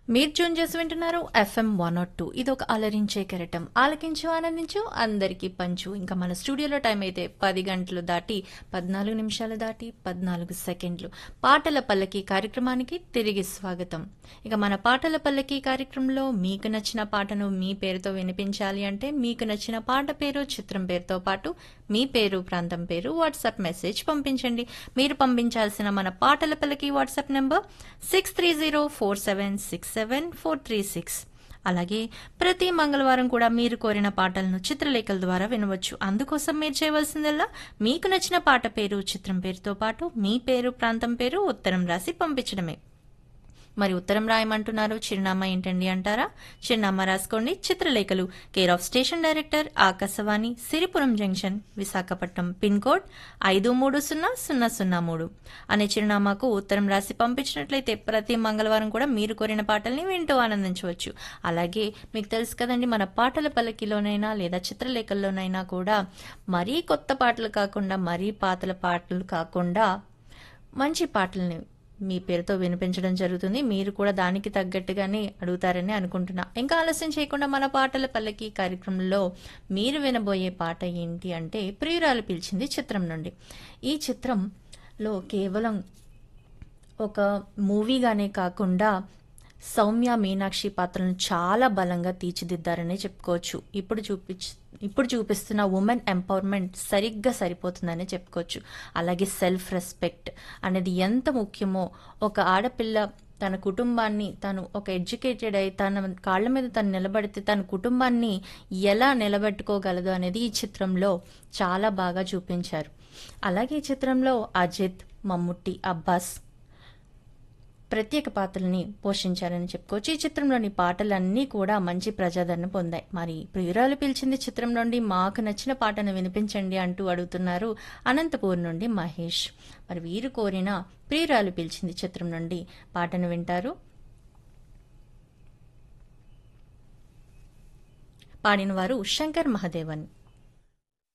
మీరు ట్యూన్ చేసి వింటున్నారు ఎఫ్ఎం 102. ఇది ఒక అలరించే కెరటం. ఆలకించు ఆనందించు అందరికీ పంచు. ఇంకా మన స్టూడియోలో టైం అయితే 10 గంటలు దాటి 14 నిమిషాలు దాటి 14 సెకండ్లు. పాటల పల్లకి కార్యక్రమానికి తిరిగి స్వాగతం. ఇక మన పాటల పల్లకి కార్యక్రమంలో మీకు నచ్చిన పాటను మీ పేరుతో వినిపించాలి అంటే మీకు నచ్చిన పాట పేరు చిత్రం పేరుతో పాటు మీ పేరు ప్రాంతం పేరు వాట్సాప్ మెసేజ్ పంపించండి. మీరు పంపించాల్సిన మన పాటల పల్లకి వాట్సాప్ నెంబర్ 6304767436. అలాగే ప్రతి మంగళవారం కూడా మీరు కోరిన పాటలను చిత్రలేఖల ద్వారా వినవచ్చు. అందుకోసం మీరు చేయవలసిందల్లా మీకు నచ్చిన పాట పేరు చిత్రం పేరుతో పాటు మీ పేరు ప్రాంతం పేరు ఉత్తరం రాసి పంపించడమే. మరి ఉత్తరం రాయమంటున్నారు, చిరునామా ఏంటండి అంటారా? చిరునామా రాసుకోండి. చిత్రలేఖలు, care of station director, Akashvani, Siripuram junction, Visakhapatnam, pin code 530003 అనే చిరునామాకు ఉత్తరం రాసి పంపించినట్లయితే ప్రతి మంగళవారం కూడా మీరు కోరిన పాటల్ని వింటూ ఆనందించవచ్చు. అలాగే మీకు తెలుసు కదండి, మన పాటల పల్లకిలోనైనా లేదా చిత్రలేఖల్లోనైనా కూడా మరీ కొత్త పాటలు కాకుండా మరీ పాతల పాటలు కాకుండా మంచి పాటల్ని మీ పేరుతో వినిపించడం జరుగుతుంది. మీరు కూడా దానికి తగ్గట్టుగానే అడుగుతారని అనుకుంటున్నా. ఇంకా ఆలస్యం చేయకుండా మన పాటల పల్లకి కార్యక్రమంలో మీరు వినబోయే పాట ఏంటి అంటే ప్రియురాలు పిలిచింది చిత్రం నుండి. ఈ చిత్రంలో కేవలం ఒక మూవీగానే కాకుండా సౌమ్య మీనాక్షి పాత్రలను చాలా బలంగా తీర్చిదిద్దారనే చెప్పుకోవచ్చు. ఇప్పుడు చూపిస్తున్న ఉమెన్ ఎంపవర్మెంట్ సరిగ్గా సరిపోతుందనే చెప్పుకోవచ్చు. అలాగే సెల్ఫ్ రెస్పెక్ట్ అనేది ఎంత ముఖ్యమో, ఒక ఆడపిల్ల తన కుటుంబాన్ని తను ఒక ఎడ్యుకేటెడ్ అయి తన కాళ్ళ మీద తను నిలబడితే తన కుటుంబాన్ని ఎలా నిలబెట్టుకోగలదు అనేది ఈ చిత్రంలో చాలా బాగా చూపించారు. అలాగే ఈ చిత్రంలో అజిత్, మమ్ముట్టి, అబ్బాస్ ప్రత్యేక పాత్రల్ని పోషించారని చెప్పుకోవచ్చు. ఈ చిత్రంలోని పాటలన్నీ కూడా మంచి ప్రజాదరణ పొందాయి. మరి ప్రియురాలు పిలిచింది చిత్రం నుండి మాకు నచ్చిన పాటను వినిపించండి అంటూ అడుగుతున్నారు అనంతపూర్ నుండి మహేష్. మరి వీరు కోరిన ప్రియురాలు పిలిచింది చిత్రం నుండి పాటను వింటారు. పాడిన వారు శంకర్ మహదేవన్.